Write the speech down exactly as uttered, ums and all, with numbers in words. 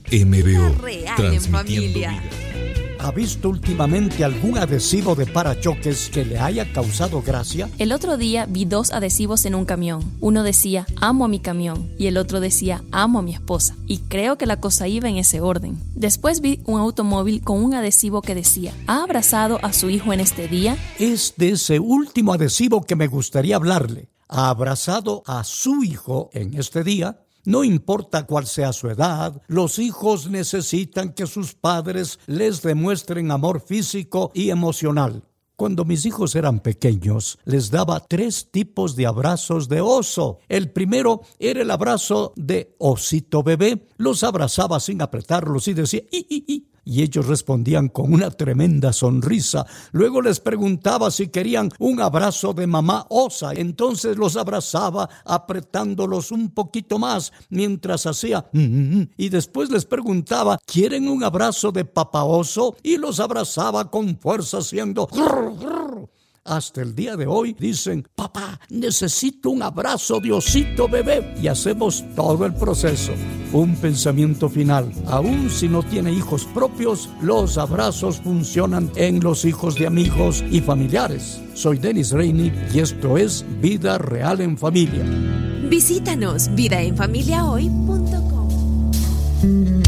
M B O, Real en transmitiendo familia. vida. ¿Ha visto últimamente algún adhesivo de parachoques que le haya causado gracia? El otro día vi dos adhesivos en un camión. Uno decía, amo a mi camión, y el otro decía, amo a mi esposa. Y creo que la cosa iba en ese orden. Después vi un automóvil con un adhesivo que decía, ¿ha abrazado a su hijo en este día? Es de ese último adhesivo que me gustaría hablarle. ¿Ha abrazado a su hijo en este día? No importa cuál sea su edad, los hijos necesitan que sus padres les demuestren amor físico y emocional. Cuando mis hijos eran pequeños, les daba tres tipos de abrazos de oso. El primero era el abrazo de osito bebé. Los abrazaba sin apretarlos y decía, ¡i, i, i! Y ellos respondían con una tremenda sonrisa. Luego les preguntaba si querían un abrazo de mamá osa. Entonces los abrazaba apretándolos un poquito más mientras hacía mm, mm, y después les preguntaba, ¿quieren un abrazo de papá oso? Y los abrazaba con fuerza haciendo grr, grr. Hasta el día de hoy dicen, papá, necesito un abrazo de osito bebé. Y hacemos todo el proceso. Un pensamiento final. Aún si no tiene hijos propios, los abrazos funcionan en los hijos de amigos y familiares. Soy Dennis Rainey y esto es Vida Real en Familia. Visítanos vida en familia hoy punto com.